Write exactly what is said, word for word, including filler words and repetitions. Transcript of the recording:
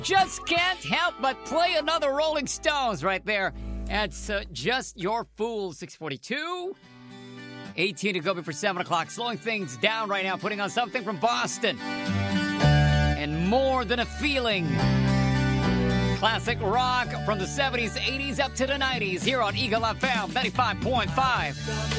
Just can't help but play another Rolling Stones right there. That's uh, Just Your Fool, six forty-two. eighteen to go before seven o'clock. Slowing things down right now, putting on something from Boston. And More Than a Feeling. Classic rock from the seventies, eighties, up to the nineties here on Eagle F M ninety-five point five.